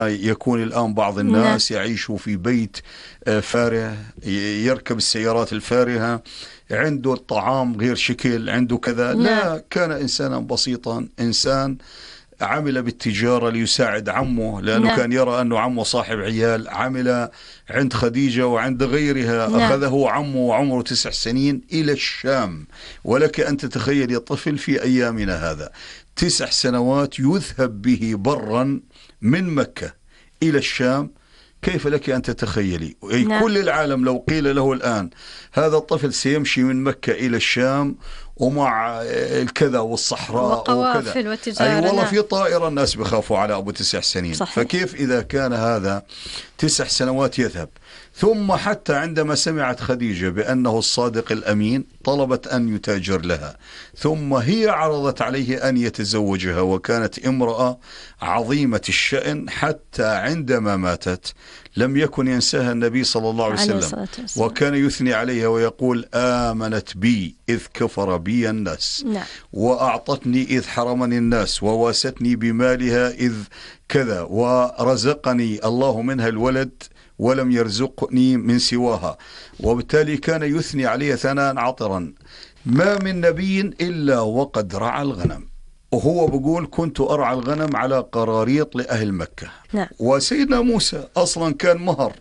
يكون الآن بعض الناس يعيش في بيت فارهة، يركب السيارات الفارهة، عنده الطعام غير شكل، عنده كذا. لا، كان إنسانا بسيطا، إنسان عمل بالتجارة ليساعد عمه، لأنه كان يرى أنه عمه صاحب عيال. عمل عند خديجة وعند غيرها. أخذه عمه وعمره 9 سنين إلى الشام. ولك أن تتخيل طفل في أيامنا هذا 9 سنوات يذهب به برا من مكة إلى الشام. كيف لك أن تتخيلي؟ كل العالم لو قيل له الآن هذا الطفل سيمشي من مكة إلى الشام ومع الكذا والصحراء وقوافل وتجارة، أي والله في طائرة، الناس بخافوا على أبو 9 سنين. صحيح. فكيف إذا كان هذا 9 سنوات يذهب؟ ثم حتى عندما سمعت خديجة بأنه الصادق الأمين طلبت أن يتاجر لها، ثم هي عرضت عليه أن يتزوجها، وكانت امرأة عظيمة الشأن حتى عندما ماتت لم يكن ينساها النبي صلى الله عليه وسلم، وكان يثني عليها ويقول: آمنت بي إذ كفر بي الناس، وأعطتني إذ حرمني الناس، وواستني بمالها إذ كذا، ورزقني الله منها الولد ولم يرزقني من سواها. وبالتالي كان يثني عليه ثناء عطرا. ما من نبي إلا وقد رعى الغنم، وهو بيقول: كنت أرعى الغنم على قراريط لأهل مكة. وسيدنا موسى أصلا كان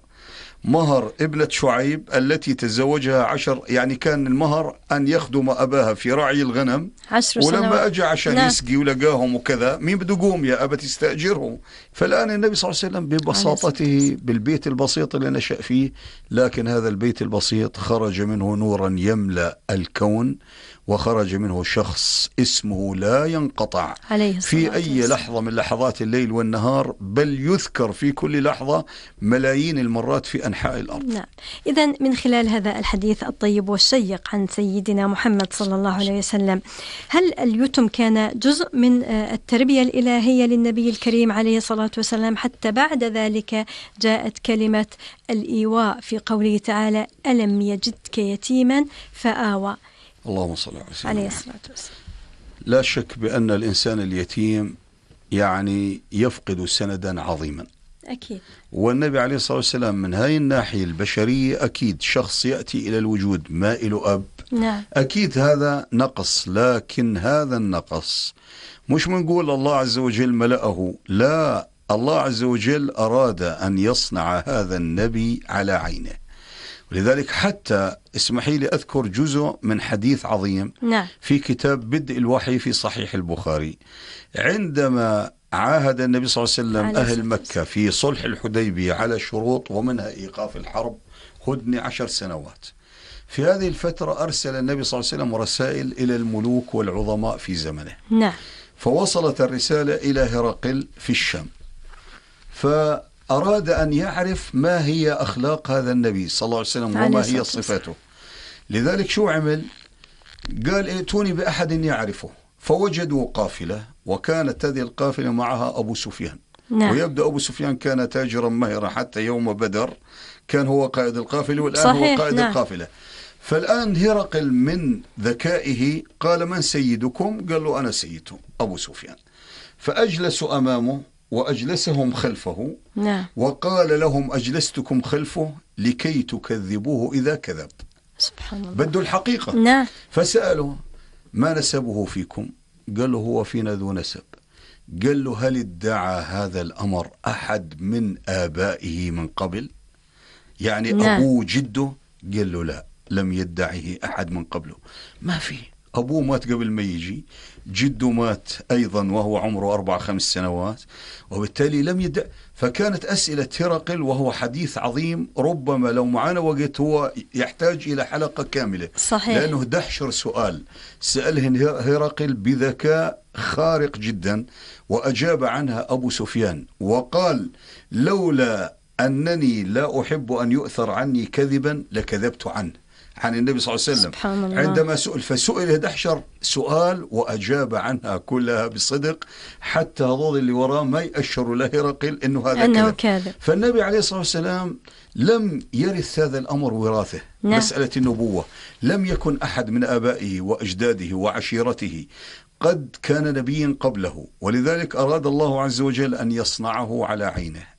مهر ابنة شعيب التي تزوجها 10، يعني كان المهر أن يخدم أباها في رعي الغنم 10 سنوات. ولما أجى عشان يسقي ولقاهم وكذا، مين بده يقوم؟ يا أبا تستأجرهم. فالآن النبي صلى الله عليه وسلم ببساطته بالبيت البسيط اللي نشأ فيه، لكن هذا البيت البسيط خرج منه نورا يملأ الكون، وخرج منه شخص اسمه لا ينقطع في أي لحظة من لحظات الليل والنهار، بل يذكر في كل لحظة ملايين المرات في أنحاء الأرض. نعم. إذن من خلال هذا الحديث الطيب والشيق عن سيدنا محمد صلى الله عليه وسلم، هل اليتم كان جزء من التربية الإلهية للنبي الكريم عليه الصلاة والسلام، حتى بعد ذلك جاءت كلمة الإيواء في قوله تعالى: ألم يجدك يتيما فآوى؟ اللهم صل عليه الصلاة والسلام. لا شك بأن الإنسان اليتيم يعني يفقد سندا عظيما، أكيد. والنبي عليه الصلاة والسلام من هاي الناحية البشرية أكيد شخص يأتي إلى الوجود ما له أب، أكيد هذا نقص. لكن هذا النقص مش منقول الله عز وجل ملأه، لا، الله عز وجل أراد أن يصنع هذا النبي على عينه. ولذلك حتى اسمحي لي أذكر جزء من حديث عظيم في كتاب بدء الوحي في صحيح البخاري. عندما عاهد النبي صلى الله عليه وسلم أهل مكة في صلح الحديبية على شروط، ومنها إيقاف الحرب هدنة 10 سنوات. في هذه الفترة أرسل النبي صلى الله عليه وسلم رسائل إلى الملوك والعظماء في زمنه. فوصلت الرسالة إلى هرقل في الشام، فأراد أن يعرف ما هي أخلاق هذا النبي صلى الله عليه وسلم وما هي صفاته. لذلك شو عمل؟ قال: ائتوني بأحد يعرفه. فوجدوا قافلة، وكانت هذه القافلة معها أبو سفيان. ويبدأ أبو سفيان كان تاجرا ماهرا، حتى يوم بدر كان هو قائد القافلة، والآن هو قائد القافلة. فالآن هرقل من ذكائه قال: من سيدكم؟ قال له: أنا سيدهم أبو سفيان. فأجلسوا أمامه وأجلسهم خلفه، وقال لهم: أجلستكم خلفه لكي تكذبوه إذا كذب. سبحان الله، بدوا الحقيقة. فسألوا: ما نسبه فيكم؟ قال له: هو فينا ذو نسب. قال له: هل ادعى هذا الأمر أحد من آبائه من قبل؟ يعني أبوه جده؟ قال له: لا، لم يدعه أحد من قبله. ما في، أبوه مات قبل ما يجي، جده مات أيضا وهو عمره 4-5 سنوات، وبالتالي لم يدع. فكانت أسئلة هرقل، وهو حديث عظيم ربما لو معنا وقت هو يحتاج إلى حلقة كاملة. صحيح. لأنه 11 سؤال سأله هرقل بذكاء خارق جدا، وأجاب عنها أبو سفيان وقال: لولا أنني لا أحب أن يؤثر عني كذبا لكذبت عنه، عن النبي صلى الله عليه وسلم. سبحان الله. عندما فسئل 11 سؤال وأجاب عنها كلها بصدق، حتى هذول اللي وراه ما يأشروا له هرقل إنه هذا كذب. فالنبي عليه الصلاة والسلام لم يرث هذا الأمر وراثه. مسألة النبوة لم يكن أحد من آبائه وأجداده وعشيرته قد كان نبيا قبله، ولذلك أراد الله عز وجل أن يصنعه على عينه،